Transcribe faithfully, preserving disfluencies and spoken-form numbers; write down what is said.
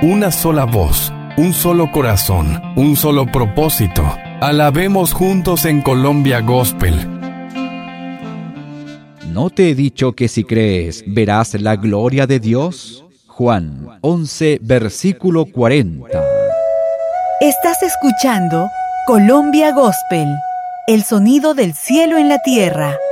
una sola voz, un solo corazón, un solo propósito. Alabemos juntos en Colombia Gospel. ¿No te he dicho que si crees verás la gloria de Dios? Juan once, versículo cuarenta. Estás escuchando Colombia Gospel, el sonido del cielo en la tierra.